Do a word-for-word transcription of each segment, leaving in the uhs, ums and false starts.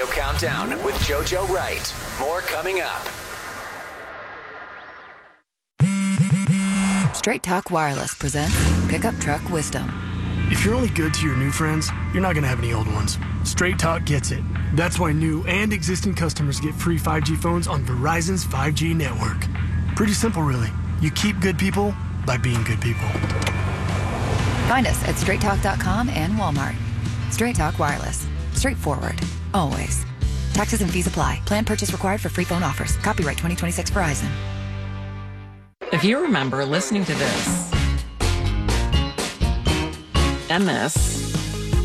Radio Countdown with JoJo Wright. More coming up. Straight Talk Wireless presents Pickup Truck Wisdom. If you're only good to your new friends, you're not going to have any old ones. Straight Talk gets it. That's why new and existing customers get free five G phones on Verizon's five G network. Pretty simple, really. You keep good people by being good people. Find us at straight talk dot com and Walmart. Straight Talk Wireless. Straightforward. Always. Taxes and fees apply. Plan purchase required for free phone offers. Copyright twenty twenty-six Verizon. If you remember listening to this, and this,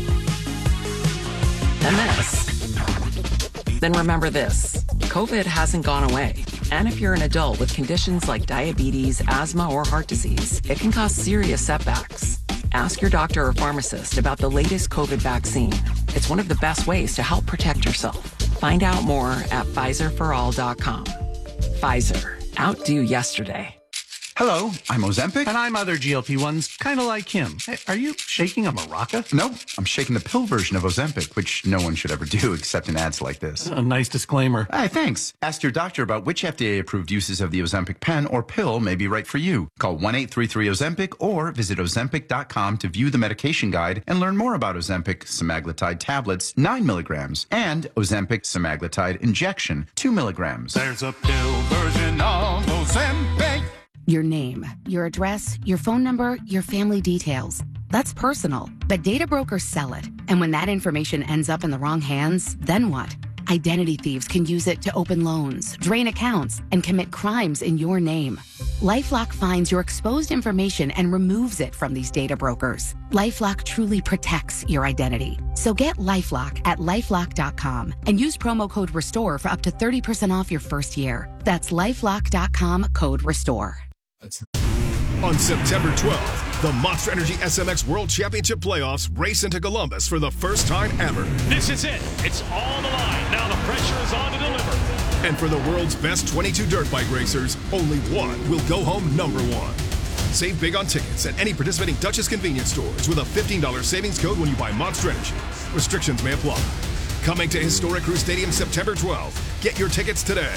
and this, then remember this. COVID hasn't gone away. And if you're an adult with conditions like diabetes, asthma, or heart disease, it can cause serious setbacks. Ask your doctor or pharmacist about the latest COVID vaccine. It's one of the best ways to help protect yourself. Find out more at Pfizer for all dot com. Pfizer. Outdo yesterday. Hello, I'm Ozempic. And I'm other G L P ones, kind of like him. Hey, are you shaking a maraca? No, I'm shaking the pill version of Ozempic, which no one should ever do except in ads like this. A nice disclaimer. Hey, thanks. Ask your doctor about which F D A-approved uses of the Ozempic pen or pill may be right for you. Call one eight three three Ozempic or visit ozempic dot com to view the medication guide and learn more about Ozempic semaglutide tablets, nine milligrams, and Ozempic semaglutide injection, two milligrams. There's a pill version of Ozempic. Your name, your address, your phone number, your family details. That's personal, but data brokers sell it. And when that information ends up in the wrong hands, then what? Identity thieves can use it to open loans, drain accounts, and commit crimes in your name. LifeLock finds your exposed information and removes it from these data brokers. LifeLock truly protects your identity. So get LifeLock at lifelock dot com and use promo code RESTORE for up to thirty percent off your first year. That's lifelock dot com, code RESTORE. On September twelfth, the Monster Energy S M X World Championship Playoffs race into Columbus for the first time ever. This is it. It's on the line. Now the pressure is on to deliver. And for the world's best twenty-two dirt bike racers, only one will go home number one. Save big on tickets at any participating Duchess convenience stores with a fifteen dollars savings code when you buy Monster Energy. Restrictions may apply. Coming to historic Crew Stadium September twelfth. Get your tickets today.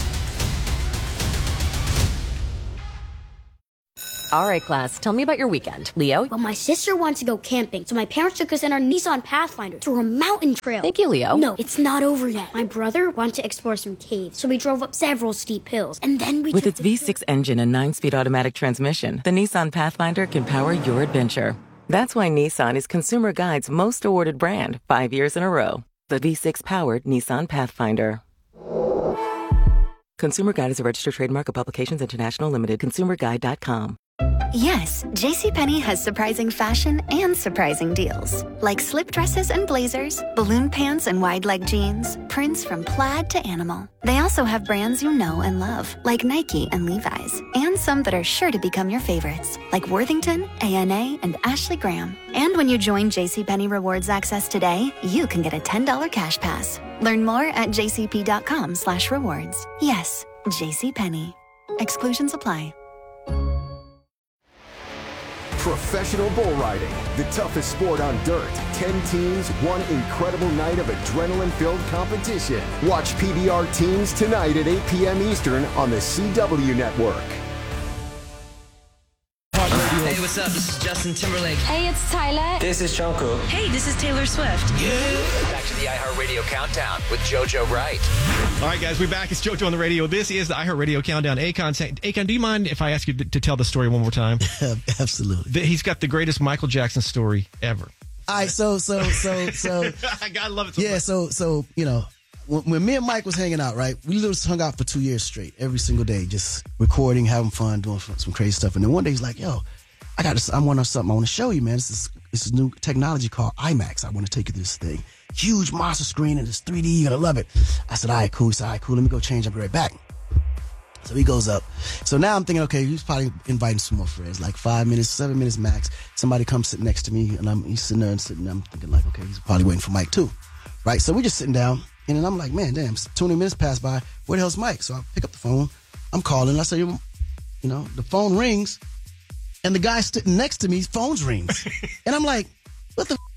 All right, class, tell me about your weekend. Leo? Well, my sister wants to go camping, so my parents took us in our Nissan Pathfinder to a mountain trail. Thank you, Leo. No, it's not over yet. My brother wanted to explore some caves, so we drove up several steep hills, and then we With took its the V six engine and nine-speed automatic transmission, the Nissan Pathfinder can power your adventure. That's why Nissan is Consumer Guide's most awarded brand, five years in a row. The V six-powered Nissan Pathfinder. Consumer Guide is a registered trademark of Publications International Limited. consumer guide dot com. Yes, JCPenney has surprising fashion and surprising deals. Like slip dresses and blazers, balloon pants and wide leg jeans, prints from plaid to animal. They also have brands you know and love, like Nike and Levi's, and some that are sure to become your favorites, like Worthington, A N A, and Ashley Graham. And when you join JCPenney Rewards Access today, you can get a ten dollars cash pass. Learn more at jcp.com slash rewards. Yes, JCPenney. Exclusions apply. Professional bull riding, the toughest sport on dirt. Ten teams, one incredible night of adrenaline-filled competition. Watch P B R Teams tonight at eight p.m. Eastern on the C W Network. Hey, what's up? This is Justin Timberlake. Hey, it's Tyler. This is Jungkook. Hey, this is Taylor Swift. Yeah. Back to the iHeartRadio Countdown with JoJo Wright. All right, guys, we're back. It's JoJo on the radio. This is the iHeartRadio Countdown. Akon, Akon, do you mind if I ask you to tell the story one more time? Absolutely. He's got the greatest Michael Jackson story ever. All right, so, so, so, so. I gotta love it so Yeah, much. so, so, you know, when, when me and Mike was hanging out, right, we literally hung out for two years straight, every single day, just recording, having fun, doing some crazy stuff. And then one day he's like, yo, I got this, I want something I want to show you, man. This is this is new technology called IMAX. I want to take you to this thing. Huge monster screen and it's three D. You're going to love it. I said, all right, cool. He said, all right, cool. Let me go change. I'll be right back. So he goes up. So now I'm thinking, okay, he's probably inviting some more friends, like five minutes, seven minutes max. Somebody comes sit next to me and I'm he's sitting there and sitting there. I'm thinking like, okay, he's probably waiting for Mike too. Right? So we're just sitting down and then I'm like, man, damn, twenty minutes pass by. Where the hell's Mike? So I pick up the phone. I'm calling. I say, you know, the phone rings. And the guy sitting next to me's phone's rings. And I'm like, what the f-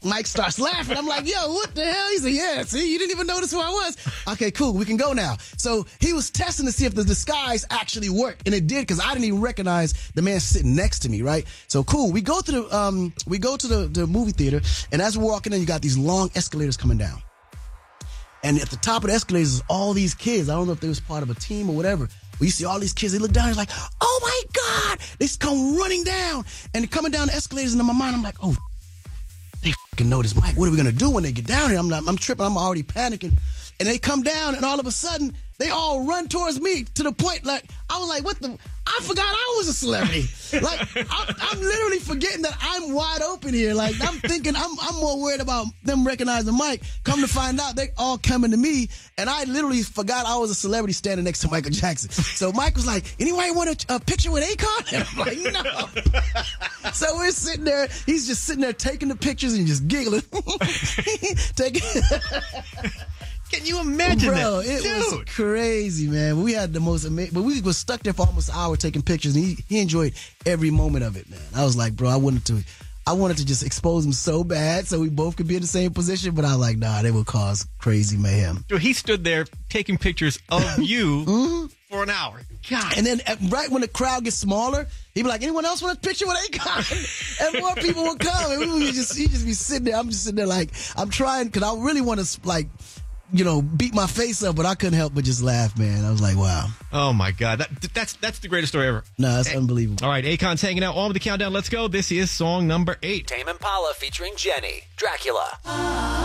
Mike starts laughing. I'm like, yo, what the hell? He said, yeah, see, you didn't even notice who I was. Okay, cool, we can go now. So he was testing to see if the disguise actually worked, and it did, because I didn't even recognize the man sitting next to me, right? So cool, we go to the um, we go to the, the movie theater, and as we're walking in, you got these long escalators coming down. And at the top of the escalators is all these kids. I don't know if they was part of a team or whatever. But you see all these kids, they look down, they're like, oh my God! They just come running down. And they're coming down the escalators, and in my mind, I'm like, oh, they fucking know this Mike. What are we gonna do when they get down here? I'm not, I'm tripping, I'm already panicking. And they come down, and all of a sudden, they all run towards me to the point, like, I was like, what the? I forgot I was a celebrity. Like, I'm, I'm literally forgetting that I'm wide open here. Like, I'm thinking I'm I'm more worried about them recognizing Mike. Come to find out, they all coming to me, and I literally forgot I was a celebrity standing next to Michael Jackson. So Mike was like, anybody want a, a picture with Akon? And I'm like, no. So we're sitting there, he's just sitting there taking the pictures and just giggling. taking... Can you imagine Bro, that? it Dude. was crazy, man. We had the most amazing, but we was stuck there for almost an hour taking pictures, and he, he enjoyed every moment of it, man. I was like, bro, I wanted to, I wanted to just expose him so bad so we both could be in the same position, but I was like, nah, they would cause crazy mayhem. Dude, he stood there taking pictures of you mm-hmm. for an hour. God. And then at, right when the crowd gets smaller, he'd be like, anyone else want a picture with Akon? And more people would come, and we would just, he'd just be sitting there. I'm just sitting there like, I'm trying, because I really want to, like, you know, beat my face up, but I couldn't help but just laugh, man. I was like, wow. Oh, my God. That, that's that's the greatest story ever. No, that's hey. unbelievable. All right, Akon's hanging out on with the countdown. Let's go. This is song number eight. Tame Impala featuring Jenny, Dracula.